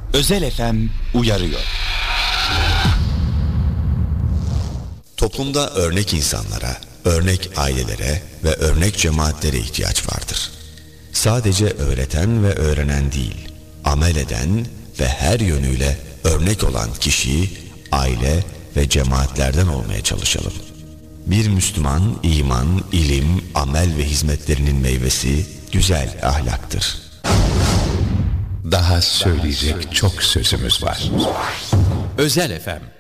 Özel FM uyarıyor. Toplumda örnek insanlara, örnek ailelere ve örnek cemaatlere ihtiyaç vardır. Sadece öğreten ve öğrenen değil, amel eden ve her yönüyle örnek olan kişi, aile ve cemaatlerden olmaya çalışalım. Bir Müslüman, iman, ilim, amel ve hizmetlerinin meyvesi güzel ahlaktır. Daha söyleyecek çok sözümüz var. Özel FM